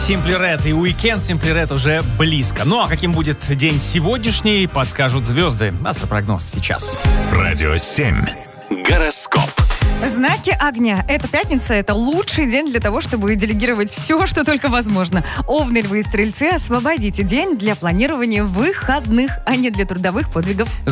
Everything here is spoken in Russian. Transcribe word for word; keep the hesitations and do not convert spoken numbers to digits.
Simply Red и уикенд Simply Red уже близко. Ну а каким будет день сегодняшний, подскажут звезды. Астропрогноз сейчас. Радио семь. Гороскоп. Знаки огня. Эта пятница – это лучший день для того, чтобы делегировать все, что только возможно. Овны, львы и стрельцы, освободите день для планирования выходных, а не для трудовых подвигов.